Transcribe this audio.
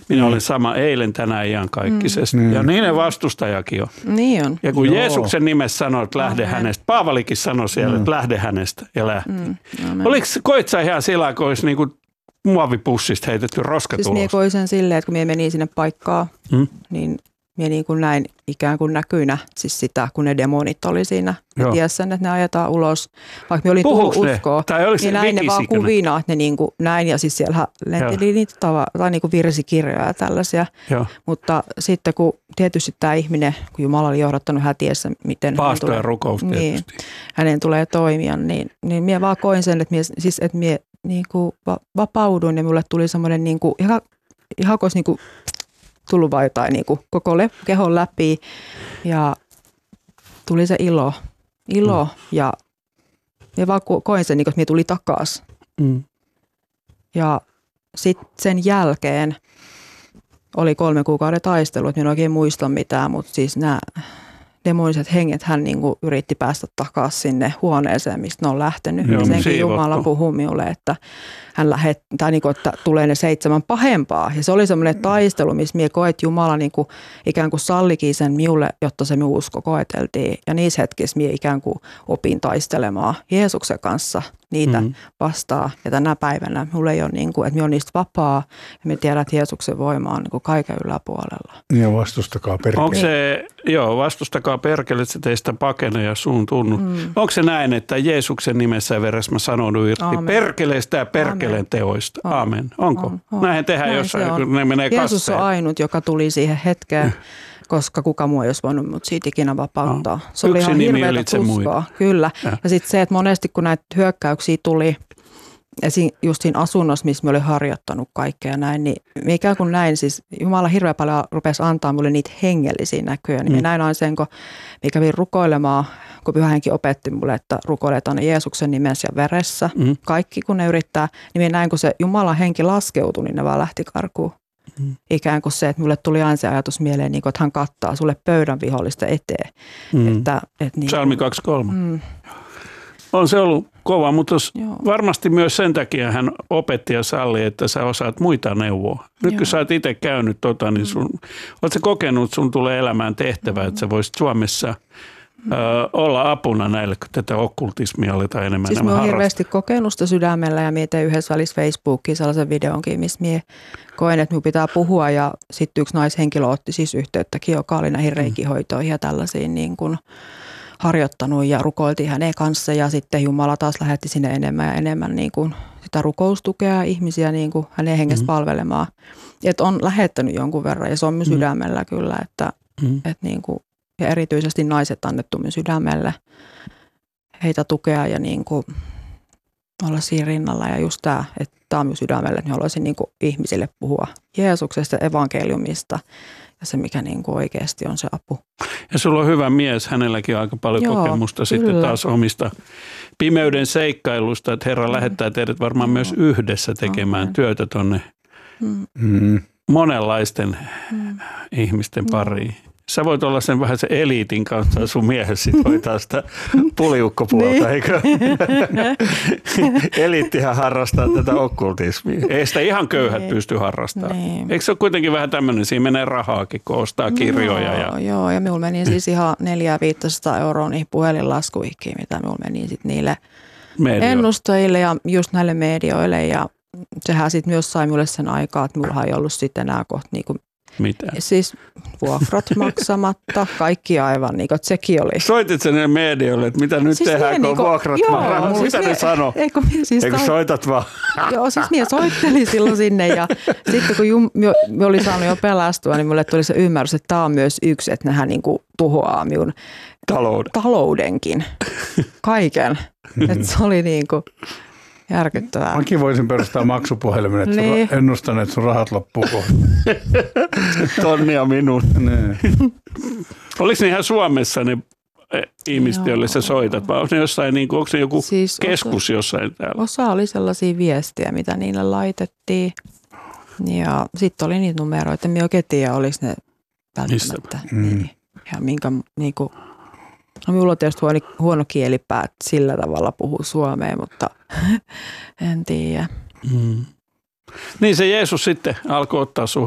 Minä olen sama eilen, tänään, iankaikkisesti. Ja niiden vastustajakin on. Niin on. Ja kun Jeesuksen nimessä sanoo, että lähde hänestä. Paavalikin sanoi siellä, että lähde hänestä ja lähti. Koit sä ihan sillä, kun olisi niinku muovipussista heitetty roskat siis ulos? Siis koin sen silleen, että kun minä menin sinne paikkaan, niin minä niin kuin näin ikään kuin näkyinä siis sitä, kun ne demonit oli siinä. Ja tiesin sen, että ne ajetaan ulos. Vaikka minä olin tullut uskoa, niin näin ne vaan kuvina, että ne niin kuin näin. Ja siis siellä lenteli niitä tai niin kuin virsikirjoja ja tällaisia. Mutta sitten kun tietysti tämä ihminen, kun Jumala oli johdattanut hätiessä, miten paastojen rukous niin, hänen tulee toimia, niin minä vaan koin sen, että minä niin kuin vapauduin ja minulle tuli semmoinen niin kuin, ihan kuin niin kuin tullut vaan jotain niin kuin koko kehon läpi ja tuli se ilo ja vaan koin sen, niin kuin, että minä tuli takaisin. Ja sitten sen jälkeen oli 3 kuukauden taistelu, että minä en oikein muista mitään, mutta siis nämä demoniset henget hän niin kuin yritti päästä takaisin sinne huoneeseen, mistä ne on lähtenyt. Ja senkin Jumala puhui minulle, että hän lähettää, niin kuin, että tulee ne 7 pahempaa. Ja se oli semmoinen taistelu, missä minä koet Jumala niin kuin, ikään kuin sallikin sen minulle, jotta se minun usko koeteltiin. Ja niissä hetkissä minä ikään kuin opin taistelemaan Jeesuksen kanssa niitä vastaan. Ja tänä päivänä minulla ei ole, niin kuin, että minä olen niistä vapaa ja minä tiedän, että Jeesuksen voima on niin kuin kaiken yläpuolella. Ja vastustakaa perkele. Onko se, vastustakaa perkele, että se teistä pakenee ja suun tunnu. Onko se näin, että Jeesuksen nimessä ja veressä mä sanoudun irti perkeleistä ja perkeleen teoista? Aamen. Onko? Näin tehdään jossain, kun ne menee kasteen. Jeesus on ainut, joka tuli siihen hetkeen, koska kuka muu ei olisi voinut mut siitä ikinä vapauttaa. Se oli ihan hirveätä tuskaa. Kyllä. Ja sitten se, että monesti kun näitä hyökkäyksiä tuli, just siinä asunnossa, missä mä olin harjoittanut kaikkea ja näin, niin ikään kuin näin, siis Jumala hirveän paljon rupesi antaa mulle niitä hengellisiä näkyjä. Niin näin on sen, kun mä kävin rukoilemaan, kun Pyhä Henki opetti mulle, että rukoiletaan Jeesuksen nimessä ja veressä. Kaikki kun ne yrittää, niin mä näin, kun se Jumalan henki laskeutui, niin ne vaan lähti karkuun. Ikään kuin se, että mulle tuli aina se ajatus mieleen, niin kuin, että hän kattaa sulle pöydän vihollista eteen. Psalmi 23. On se ollut kova, mutta varmasti myös sen takia hän opetti ja salli, että sä osaat muita neuvoa. Nyt kun sä oot itse käynyt niin oot sä kokenut, että sun tulee elämään tehtävä, että sä voisit Suomessa olla apuna näille, kun tätä okkultismia aletaan enemmän siis mä oon hirveästi kokenut sitä sydämellä ja mietin yhdessä välissä Facebookiin sellaisen videonkin, missä mie koen, että minun pitää puhua ja sitten yksi naishenkilö otti siis yhteyttäkin, joka oli näihin reikihoitoihin ja tällaisiin niin kuin harjoittanut ja rukoiltiin hänen kanssa ja sitten Jumala taas lähetti sinne enemmän ja enemmän niin kuin sitä rukoustukea ihmisiä niin kuin hänen hengestä palvelemaan. Että on lähettänyt jonkun verran ja se on myös sydämellä kyllä, että niin kuin, ja erityisesti naiset annettu myös sydämelle heitä tukea ja niin kuin olla siinä rinnalla ja just tämä, että tämä on myös sydämelle, niin haluaisin niin kuin ihmisille puhua Jeesuksesta, evankeliumista ja se, mikä niin kuin oikeasti on se apu. Ja sulla on hyvä mies, hänelläkin on aika paljon kokemusta kyllä. Sitten taas omista pimeyden seikkailusta, että Herra lähettää teidät varmaan myös yhdessä tekemään työtä tuonne monenlaisten ihmisten pariin. Sä voit olla sen vähän se eliitin kanssa, sun miehesi sit hoitaa sitä puliukkopuolta, eikö? Eliittihän harrastaa tätä okkultismia. Ei sitä ihan köyhät pysty harrastamaan. Niin. Eikö se ole kuitenkin vähän tämmöinen, siinä menee rahaakin, kun ostaa kirjoja? Joo, ja minulla meni siis ihan 400-500 euroa niihin puhelinlaskuihin, mitä minulla meni sitten niille ennustajille ja just näille medioille. Ja sehän sitten myös sai minulle sen aikaa, että minulla ei ollut sitten enää kohta niinku mitä? Siis vuokrat maksamatta, kaikki aivan, niin kuin sekin oli. Soitit sen ne medioille, että mitä nyt siis tehdään, kun vuokrat maksamatta? Siis mitä ne sano? Eikö soitat vaan? Joo, siis minä soittelin silloin sinne ja sitten kun minä olin saanut jo pelastua, niin minulle tuli se ymmärrys, että tämä on myös yksi, että nehän niin kuin tuhoaa minun taloudenkin, kaiken. Että se oli niin kuin järkyttävää. Mäkin voisin perustaa maksupuhelimen, että niin. Ennustan, että sun rahat loppuu kohta. Tonnia minun. Oliko ne ihan Suomessa ne ihmiset, joille sä soitat, vai onko ne jossain, niin kuin, onko ne joku siis keskus jossain täällä? Osa oli sellaisia viestejä, mitä niille laitettiin. Ja sitten oli niitä numeroita, en minä oikein tiedä, oliko ne välttämättä. Niin. Ja minkä niinku. No minulla on tietysti huono kielipää, että sillä tavalla puhuu suomea, mutta en tiedä. Niin se Jeesus sitten alkoi ottaa sun